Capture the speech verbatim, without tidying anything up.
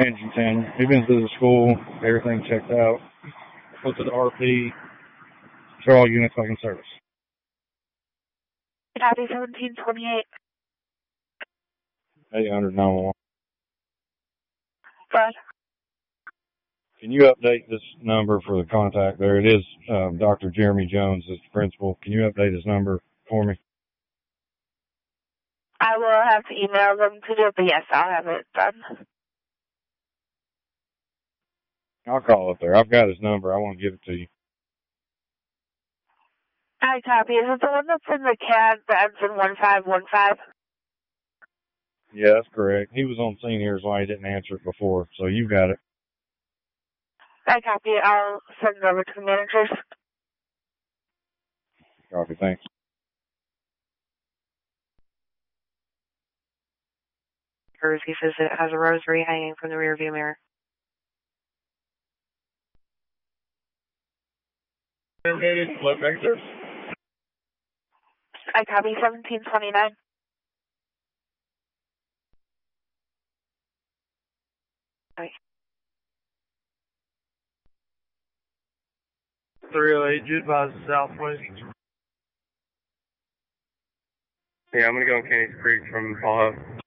Engine ten. We've been through the school, everything checked out. Went to the R P. Show all units back in service. Copy seventeen twenty-eight. eight hundred nine one one. Good. Can you update this number for the contact there? It is um, Doctor Jeremy Jones, is the principal. Can you update his number for me? I will have to email them to do it, but yes, I'll have it done. I'll call up there. I've got his number. I want to give it to you. I copy. Is it the one that's in the C A D that ends in one five one five? Yeah, that's correct. He was on scene here, is why he didn't answer it before. So you got it. I copy. I'll send it over to the managers. Copy. Thanks. Courtesy visit has a rosary hanging from the rearview mirror. Float back there. I copy seventeen twenty-nine. Right. three oh eight, Jude advise southwest. Yeah, I'm gonna go on Kenny's Creek from Paul.